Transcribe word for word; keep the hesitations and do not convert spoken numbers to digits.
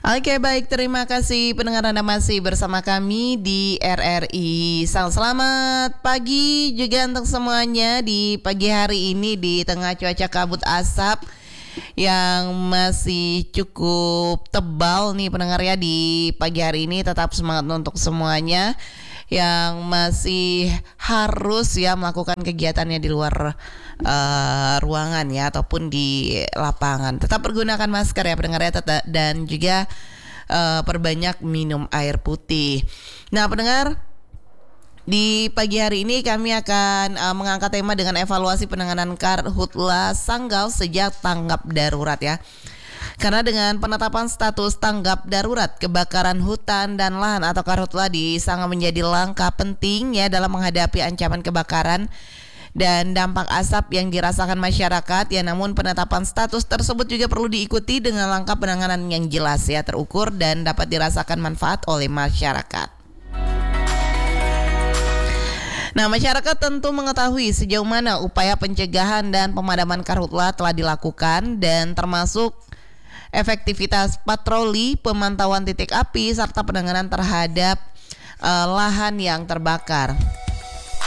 Oke, baik, terima kasih pendengar Anda masih bersama kami di R R I. Sal- Selamat pagi juga untuk semuanya di pagi hari ini di tengah cuaca kabut asap yang masih cukup tebal nih pendengar ya. Di pagi hari ini tetap semangat untuk semuanya yang masih harus ya melakukan kegiatannya di luar uh, ruangan ya ataupun di lapangan. Tetap pergunakan masker ya pendengar ya, tetap, dan juga uh, perbanyak minum air putih. Nah pendengar, di pagi hari ini kami akan uh, mengangkat tema dengan evaluasi penanganan Karhutla Sanggau sejak tanggap darurat ya. Karena dengan penetapan status tanggap darurat kebakaran hutan dan lahan atau Karhutla disangka menjadi langkah penting ya dalam menghadapi ancaman kebakaran dan dampak asap yang dirasakan masyarakat ya. Namun penetapan status tersebut juga perlu diikuti dengan langkah penanganan yang jelas ya, terukur dan dapat dirasakan manfaat oleh masyarakat. Nah, masyarakat tentu mengetahui sejauh mana upaya pencegahan dan pemadaman Karhutla telah dilakukan dan termasuk efektivitas patroli, pemantauan titik api serta penanganan terhadap uh, lahan yang terbakar.